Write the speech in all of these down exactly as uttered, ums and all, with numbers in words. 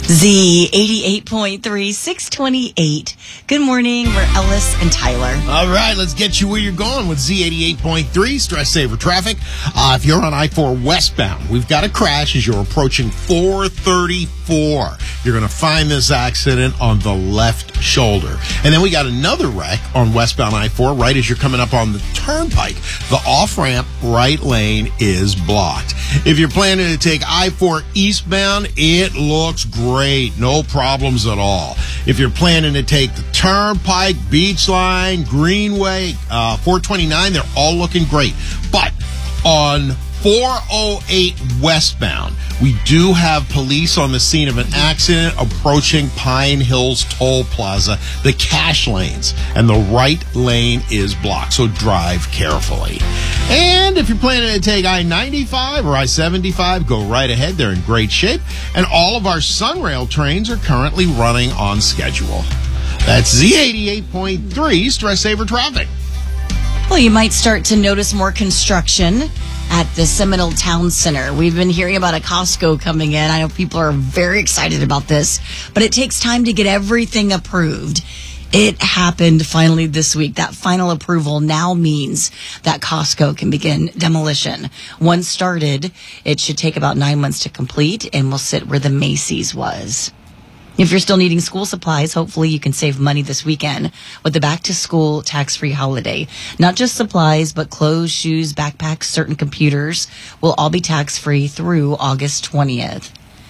Z eighty-eight point three, six twenty-eight. Good morning. We're Ellis and Tyler. All right, let's get you where you're going with Z eighty-eight point three, Stress Saver Traffic. Uh, if you're on I four westbound, we've got a crash as you're approaching four thirty-four. You're going to find this accident on the left shoulder. And then we got another wreck on westbound I four right as you're coming up on the turnpike. The off-ramp right lane is blocked. If you're planning to take I four eastbound, it looks great. No problems at all. If you're planning to take the Turnpike, Beachline, Greenway, uh, four twenty-nine, they're all looking great. But on four oh eight westbound, we do have police on the scene of an accident approaching Pine Hills Toll Plaza, the cash lanes, and the right lane is blocked, so drive carefully. And if you're planning to take I ninety-five or I seventy-five, go right ahead. They're in great shape. And all of our Sunrail trains are currently running on schedule. That's Z eighty-eight point three Stress Saver Traffic. Well, you might start to notice more construction at the Seminole Town Center. We've been hearing about a Costco coming in. I know people are very excited about this, but it takes time to get everything approved. It happened finally this week. That final approval now means that Costco can begin demolition. Once started, it should take about nine months to complete and will sit where the Macy's was. If you're still needing school supplies, hopefully you can save money this weekend with the back-to-school tax-free holiday. Not just supplies, but clothes, shoes, backpacks, certain computers will all be tax-free through August twentieth.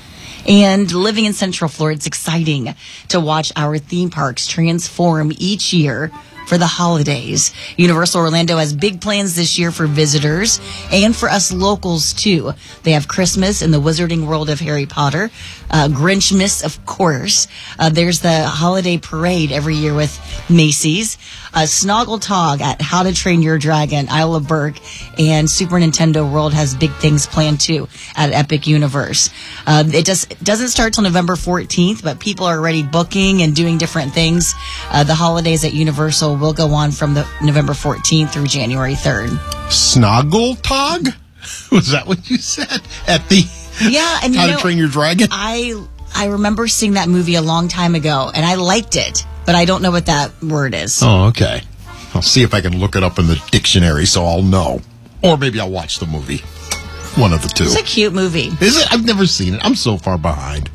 And living in Central Florida, it's exciting to watch our theme parks transform each year for the holidays. Universal Orlando has big plans this year for visitors and for us locals, too. They have Christmas in the Wizarding World of Harry Potter, uh, Grinchmas, of course. Uh, there's the holiday parade every year with Macy's, uh, Snoggle Tog at How to Train Your Dragon, Isle of Berk, and Super Nintendo World has big things planned, too, at Epic Universe. Uh, it, just, it doesn't start till November fourteenth, but people are already booking and doing different things. Uh, the holidays at Universal will go on from the November fourteenth through January third. Snoggle Tog? Was that what you said? At the yeah, and How you know, to Train Your Dragon? I I remember seeing that movie a long time ago, and I liked it, but I don't know what that word is. Oh, okay. I'll see if I can look it up in the dictionary so I'll know. Or maybe I'll watch the movie. One of the two. It's a cute movie. Is it? I've never seen it. I'm so far behind.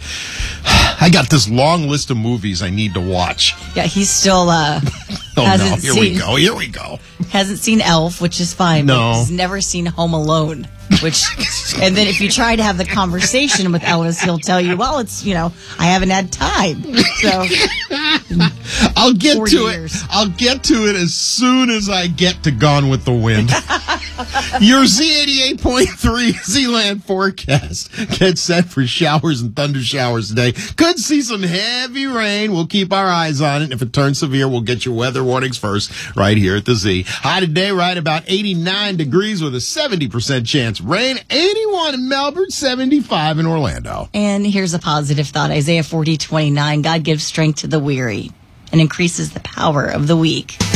I got this long list of movies I need to watch. Yeah, he's still uh Oh hasn't no, here seen, we go, here we go. Hasn't seen Elf, which is fine, No. but he's never seen Home Alone. Which, and then if you try to have the conversation with Elvis, he'll tell you, well, it's, you know, I haven't had time. So I'll get to years. it. I'll get to it as soon as I get to Gone with the Wind. Your Z eighty-eight point three Z-Land forecast. Get set for showers and thunder showers today. Could see some heavy rain. We'll keep our eyes on it. If it turns severe, we'll get your weather warnings first right here at the Z. High today, right about eighty-nine degrees with a seventy percent chance. Rain, eighty-one in Melbourne, seventy-five in Orlando. And here's a positive thought. Isaiah forty twenty-nine, God gives strength to the weary and increases the power of the weak.